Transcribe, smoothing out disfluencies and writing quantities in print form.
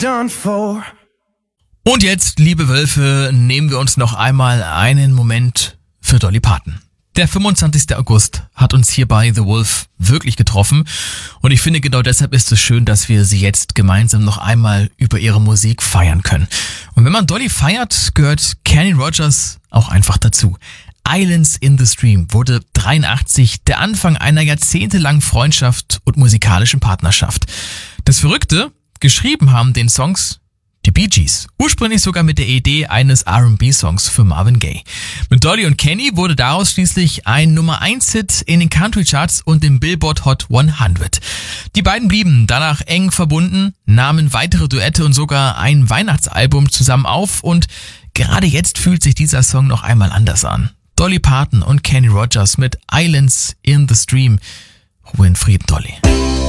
done for. Und jetzt, liebe Wölfe, nehmen wir uns noch einmal einen Moment für Dolly Parton. Der 25. August hat uns hier bei The Wolf wirklich getroffen und ich finde, genau deshalb ist es schön, dass wir sie jetzt gemeinsam noch einmal über ihre Musik feiern können. Und wenn man Dolly feiert, gehört Kenny Rogers auch einfach dazu. Islands in the Stream wurde 83 der Anfang einer jahrzehntelangen Freundschaft und musikalischen Partnerschaft. Das Verrückte, geschrieben haben den Songs die Bee Gees, ursprünglich sogar mit der Idee eines R&B-Songs für Marvin Gaye. Mit Dolly und Kenny wurde daraus schließlich ein Nummer-1-Hit in den Country-Charts und im Billboard Hot 100. Die beiden blieben danach eng verbunden, nahmen weitere Duette und sogar ein Weihnachtsalbum zusammen auf und gerade jetzt fühlt sich dieser Song noch einmal anders an. Dolly Parton und Kenny Rogers mit Islands in the Stream. Ruhe in Frieden, Dolly.